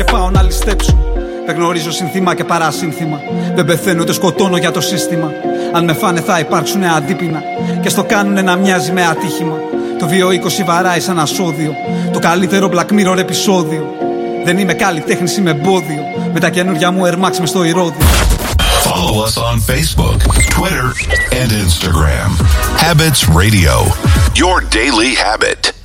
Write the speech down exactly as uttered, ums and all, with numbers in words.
και πάω να ληστέψω. Δεν γνωρίζω συνθήμα και παρασύνθημα. Δεν πεθαίνω ούτε σκοτώνω για το σύστημα. Αν με φάνε θα υπάρξουνε αντίπεινα και στο κάνουνε να μοιάζει με ατύχημα. Το δύο είκοσι βαράει σαν ασώδιο. Το καλύτερο Black Mirror επεισόδιο. Δεν είμαι καλλιτέχνης, είμαι εμπόδιο. Με τα καινούρια μου Air Max μες στο ηρώδιο. Follow us on Facebook, Twitter and Instagram. Habits Radio, your daily habit.